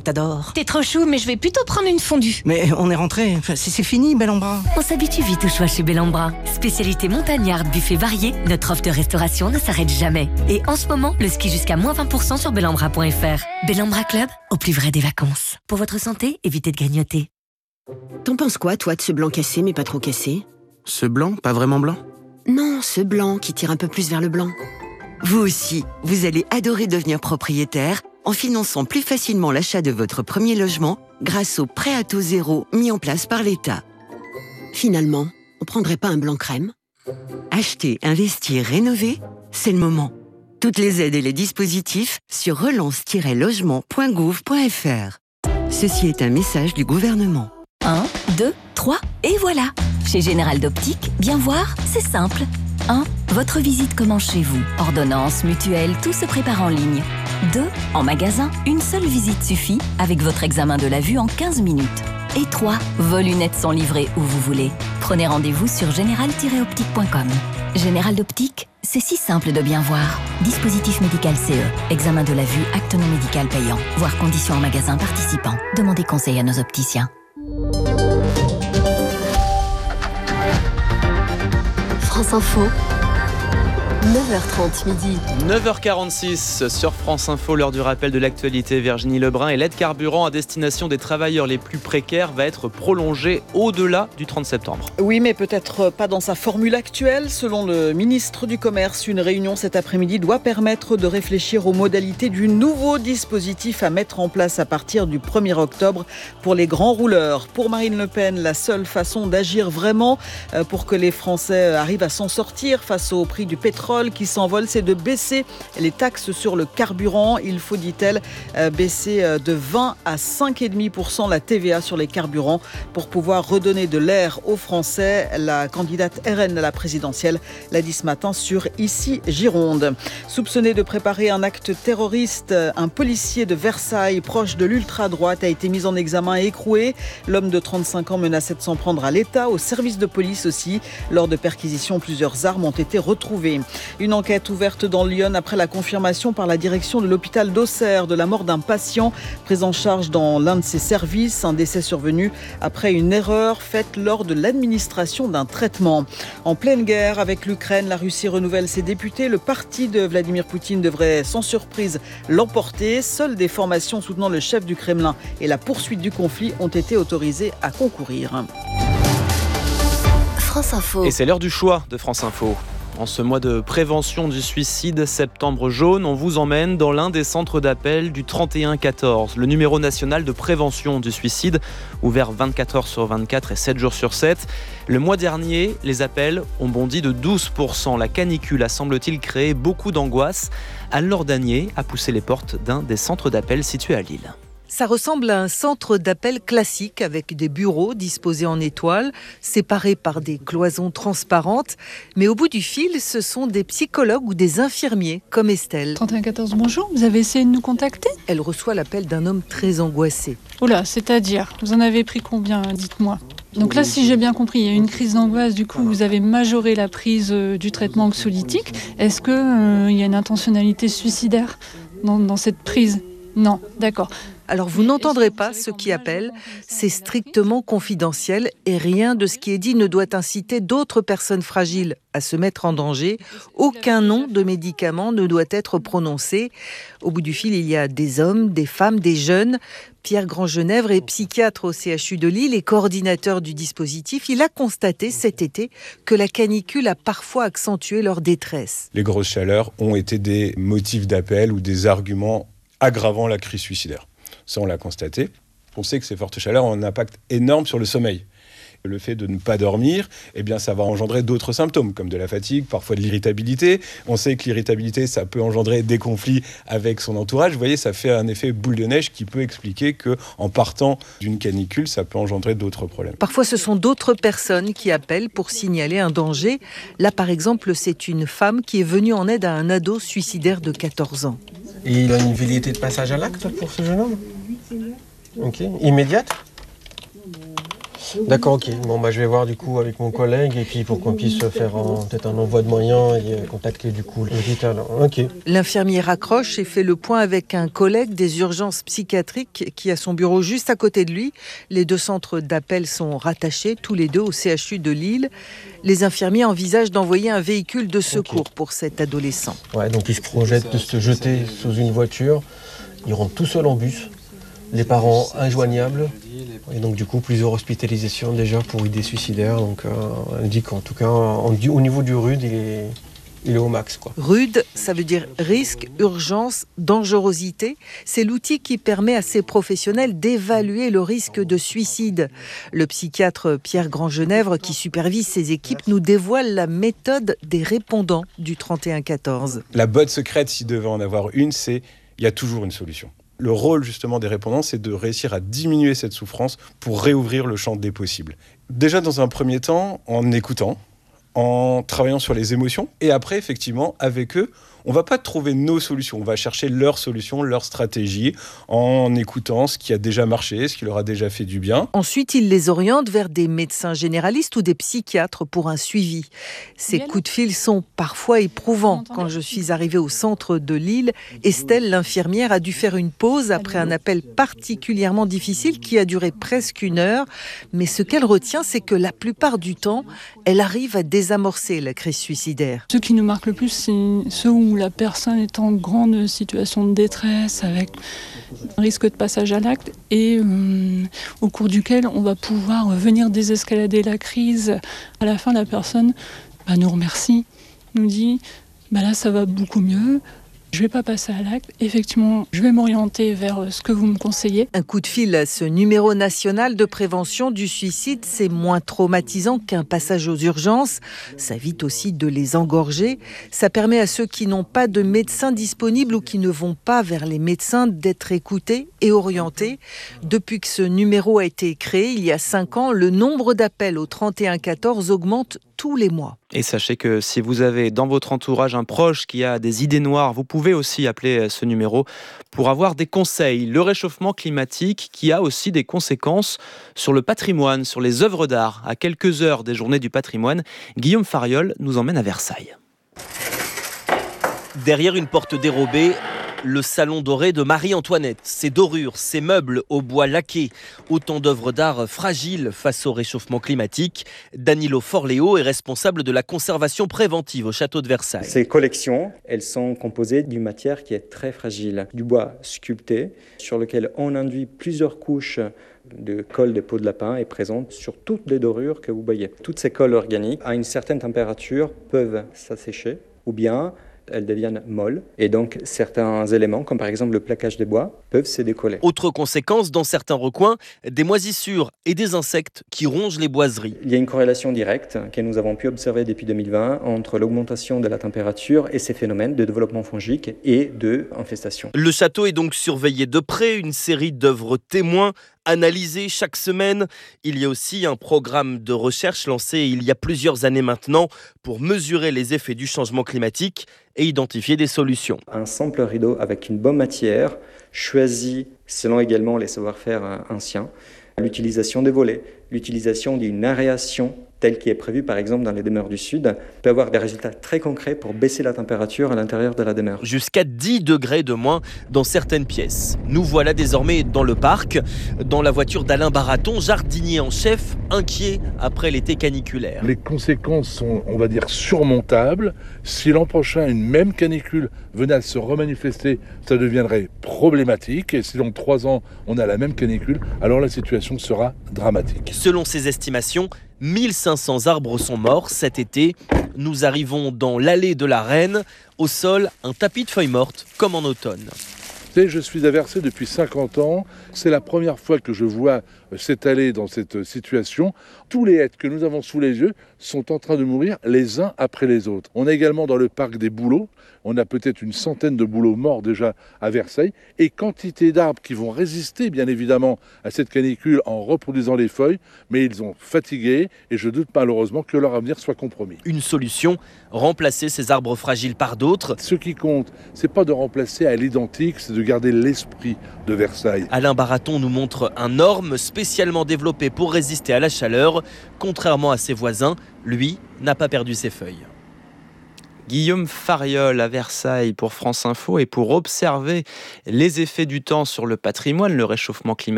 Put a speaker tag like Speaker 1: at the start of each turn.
Speaker 1: t'adore.
Speaker 2: T'es trop chou, mais je vais plutôt prendre une fondue.
Speaker 1: Mais on est rentré, enfin, c'est fini, bel en bras.
Speaker 3: On s'habitue vite au choix chez Bellambra. Spécialité montagnarde, buffet varié, notre offre de restauration ne s'arrête jamais. Et en ce moment, le ski jusqu'à moins 20% sur bellambra.fr. Bellambra Club, au plus vrai des vacances. Pour votre santé, évitez de grignoter.
Speaker 4: T'en penses quoi, toi, de ce blanc cassé, mais pas trop cassé?
Speaker 1: Ce blanc, pas vraiment blanc?
Speaker 4: Non, ce blanc qui tire un peu plus vers le blanc.
Speaker 5: Vous aussi, vous allez adorer devenir propriétaire en finançant plus facilement l'achat de votre premier logement grâce au prêt à taux zéro mis en place par l'État.
Speaker 4: Finalement, on prendrait pas un blanc crème?
Speaker 5: Acheter, investir, rénover, c'est le moment. Toutes les aides et les dispositifs sur relance-logement.gouv.fr. Ceci est un message du gouvernement.
Speaker 3: 1, 2, 3, et voilà. Chez Général d'Optique, bien voir, c'est simple. 1. Votre visite commence chez vous. Ordonnance, mutuelle, tout se prépare en ligne. 2. En magasin, une seule visite suffit avec votre examen de la vue en 15 minutes. Et 3. Vos lunettes sont livrées où vous voulez. Prenez rendez-vous sur général-optique.com. Général d'Optique, c'est si simple de bien voir. Dispositif médical CE. Examen de la vue, acte non médical payant. Voir conditions en magasin participant. Demandez conseil à nos opticiens.
Speaker 6: France Info, 9h30 midi.
Speaker 7: 9h46 sur France Info, l'heure du rappel de l'actualité. Virginie Lebrun, et l'aide carburant à destination des travailleurs les plus précaires va être prolongée au-delà du 30 septembre.
Speaker 8: Oui, mais peut-être pas dans sa formule actuelle. Selon le ministre du Commerce, une réunion cet après-midi doit permettre de réfléchir aux modalités du nouveau dispositif à mettre en place à partir du 1er octobre pour les grands rouleurs. Pour Marine Le Pen, la seule façon d'agir vraiment pour que les Français arrivent à s'en sortir face au prix du pétrole qui s'envole, c'est de baisser les taxes sur le carburant. Il faut, dit-elle, baisser de 20 à 5,5% la TVA sur les carburants pour pouvoir redonner de l'air aux Français. La candidate RN à la présidentielle l'a dit ce matin sur Ici Gironde. Soupçonné de préparer un acte terroriste, un policier de Versailles proche de l'ultra-droite a été mis en examen et écroué. L'homme de 35 ans menaçait de s'en prendre à l'État, au service de police aussi. Lors de perquisitions, plusieurs armes ont été retrouvées. Une enquête ouverte dans l'Yonne après la confirmation par la direction de l'hôpital d'Auxerre de la mort d'un patient pris en charge dans l'un de ses services. Un décès survenu après une erreur faite lors de l'administration d'un traitement. En pleine guerre avec l'Ukraine, la Russie renouvelle ses députés. Le parti de Vladimir Poutine devrait sans surprise l'emporter. Seules des formations soutenant le chef du Kremlin et la poursuite du conflit ont été autorisées à concourir.
Speaker 6: France Info.
Speaker 7: Et c'est l'heure du choix de France Info. En ce mois de prévention du suicide, Septembre jaune, on vous emmène dans l'un des centres d'appel du 3114, le numéro national de prévention du suicide, ouvert 24 heures sur 24 et 7 jours sur 7. Le mois dernier, les appels ont bondi de 12%. La canicule a, semble-t-il, créé beaucoup d'angoisse. Anne-Laure Danier a poussé les portes d'un des centres d'appel situés à Lille.
Speaker 9: Ça ressemble à un centre d'appel classique avec des bureaux disposés en étoiles, séparés par des cloisons transparentes. Mais au bout du fil, ce sont des psychologues ou des infirmiers, comme Estelle.
Speaker 10: 3114, bonjour, vous avez essayé de nous contacter ?
Speaker 9: Elle reçoit l'appel d'un homme très angoissé.
Speaker 10: Oula, c'est-à-dire, vous en avez pris combien, dites-moi ? Donc là, si j'ai bien compris, il y a une crise d'angoisse, du coup vous avez majoré la prise du traitement anxiolytique. Est-ce qu'il y a une intentionnalité suicidaire dans cette prise ? Non, d'accord.
Speaker 9: Alors vous n'entendrez pas ceux qui appellent, c'est strictement confidentiel et rien de ce qui est dit ne doit inciter d'autres personnes fragiles à se mettre en danger. Aucun nom de médicament ne doit être prononcé. Au bout du fil, il y a des hommes, des femmes, des jeunes. Pierre Grandgenèvre est psychiatre au CHU de Lille et coordinateur du dispositif. Il a constaté cet été que la canicule a parfois accentué leur détresse.
Speaker 11: Les grosses chaleurs ont été des motifs d'appel ou des arguments aggravant la crise suicidaire. Ça, on l'a constaté. On sait que ces fortes chaleurs ont un impact énorme sur le sommeil. Le fait de ne pas dormir, eh bien, ça va engendrer d'autres symptômes, comme de la fatigue, parfois de l'irritabilité. On sait que l'irritabilité, ça peut engendrer des conflits avec son entourage. Vous voyez, ça fait un effet boule de neige qui peut expliquer qu'en partant d'une canicule, ça peut engendrer d'autres problèmes.
Speaker 9: Parfois, ce sont d'autres personnes qui appellent pour signaler un danger. Là, par exemple, c'est une femme qui est venue en aide à un ado suicidaire de 14 ans.
Speaker 12: Et il a une velléité de passage à l'acte pour ce jeune homme ? Ok. Immédiate ? D'accord, ok. Bon, je vais voir du coup avec mon collègue et puis pour qu'on puisse faire peut-être un envoi de moyens et contacter du coup l'hôpital. Ok.
Speaker 9: L'infirmier raccroche et fait le point avec un collègue des urgences psychiatriques qui a son bureau juste à côté de lui. Les 2 centres d'appel sont rattachés, tous les 2 au CHU de Lille. Les infirmiers envisagent d'envoyer un véhicule de secours pour cet adolescent.
Speaker 12: Ouais, donc il se projette de se jeter sous une voiture. Il rentre tout seul en bus. Les parents injoignables. Et donc du coup plusieurs hospitalisations déjà pour idées suicidaires. Donc on dit qu'en tout cas au niveau du RUD il est au max, quoi.
Speaker 9: RUD, ça veut dire risque, urgence, dangerosité. C'est l'outil qui permet à ces professionnels d'évaluer le risque de suicide. Le psychiatre Pierre Grandgenèvre, qui supervise ces équipes, nous dévoile la méthode des répondants du 3114.
Speaker 11: La botte secrète, s'il devait en avoir une, c'est il y a toujours une solution. Le rôle justement des répondants, c'est de réussir à diminuer cette souffrance pour réouvrir le champ des possibles. Déjà dans un premier temps, en écoutant, en travaillant sur les émotions, et après effectivement avec eux, on va pas trouver nos solutions, on va chercher leurs solutions, leurs stratégies, en écoutant ce qui a déjà marché, ce qui leur a déjà fait du bien.
Speaker 9: Ensuite, il les oriente vers des médecins généralistes ou des psychiatres pour un suivi. Ces coups de fil sont parfois éprouvants. Quand je suis arrivée au centre de Lille, Estelle, l'infirmière, a dû faire une pause après un appel particulièrement difficile qui a duré presque 1 heure. Mais ce qu'elle retient, c'est que la plupart du temps, elle arrive à désamorcer la crise suicidaire.
Speaker 10: Ce qui nous marque le plus, c'est ceux où la personne est en grande situation de détresse, avec un risque de passage à l'acte, et au cours duquel on va pouvoir venir désescalader la crise. À la fin, la personne nous remercie, nous dit là ça va beaucoup mieux. Je ne vais pas passer à l'acte. Effectivement, je vais m'orienter vers ce que vous me conseillez.
Speaker 9: Un coup de fil à ce numéro national de prévention du suicide, c'est moins traumatisant qu'un passage aux urgences. Ça évite aussi de les engorger. Ça permet à ceux qui n'ont pas de médecin disponible ou qui ne vont pas vers les médecins d'être écoutés et orientés. Depuis que ce numéro a été créé, il y a 5 ans, le nombre d'appels au 3114 augmente tous les mois.
Speaker 7: Et sachez que si vous avez dans votre entourage un proche qui a des idées noires, vous pouvez aussi appeler ce numéro pour avoir des conseils. Le réchauffement climatique qui a aussi des conséquences sur le patrimoine, sur les œuvres d'art. À quelques heures des Journées du patrimoine, Guillaume Fariol nous emmène à Versailles.
Speaker 13: Derrière une porte dérobée, le salon doré de Marie-Antoinette, ses dorures, ses meubles au bois laqué, autant d'œuvres d'art fragiles face au réchauffement climatique. Danilo Forleo est responsable de la conservation préventive au château de Versailles.
Speaker 14: Ces collections, elles sont composées d'une matière qui est très fragile, du bois sculpté sur lequel on induit plusieurs couches de colle de peau de lapin est présente sur toutes les dorures que vous voyez. Toutes ces colles organiques, à une certaine température, peuvent s'assécher ou bien elles deviennent molles et donc certains éléments, comme par exemple le plaquage des bois, peuvent se décoller.
Speaker 13: Autre conséquence, dans certains recoins, des moisissures et des insectes qui rongent les boiseries.
Speaker 14: Il y a une corrélation directe que nous avons pu observer depuis 2020 entre l'augmentation de la température et ces phénomènes de développement fongique et d'infestation.
Speaker 13: Le château est donc surveillé de près, une série d'œuvres témoins analysées chaque semaine. Il y a aussi un programme de recherche lancé il y a plusieurs années maintenant pour mesurer les effets du changement climatique et identifier des solutions.
Speaker 14: Un simple rideau avec une bonne matière, choisi selon également les savoir-faire anciens, l'utilisation des volets, l'utilisation d'une aération telle qui est prévue par exemple dans les demeures du Sud, peut avoir des résultats très concrets pour baisser la température à l'intérieur de la demeure.
Speaker 13: Jusqu'à 10 degrés de moins dans certaines pièces. Nous voilà désormais dans le parc, dans la voiture d'Alain Baraton, jardinier en chef, inquiet après l'été caniculaire.
Speaker 15: Les conséquences sont, on va dire, surmontables. Si l'an prochain, une même canicule venait à se remanifester, ça deviendrait problématique. Et si dans 3 ans, on a la même canicule, alors la situation sera dramatique.
Speaker 13: Selon ses estimations, 1500 arbres sont morts cet été. Nous arrivons dans l'allée de la Reine. Au sol, un tapis de feuilles mortes, comme en automne.
Speaker 15: Je suis à Versailles depuis 50 ans. C'est la première fois que je vois cette allée dans cette situation. Tous les hêtres que nous avons sous les yeux sont en train de mourir les uns après les autres. On est également dans le parc des bouleaux. On a peut-être une centaine de bouleaux morts déjà à Versailles et quantité d'arbres qui vont résister bien évidemment à cette canicule en reproduisant les feuilles, mais ils ont fatigué et je doute malheureusement que leur avenir soit compromis.
Speaker 13: Une solution, remplacer ces arbres fragiles par d'autres.
Speaker 15: Ce qui compte, c'est pas de remplacer à l'identique, c'est de garder l'esprit de Versailles.
Speaker 13: Alain Baraton nous montre un orme spécialement développé pour résister à la chaleur. Contrairement à ses voisins, lui n'a pas perdu ses feuilles.
Speaker 7: Guillaume Fariol à Versailles pour France Info et pour observer les effets du temps sur le patrimoine, le réchauffement climatique.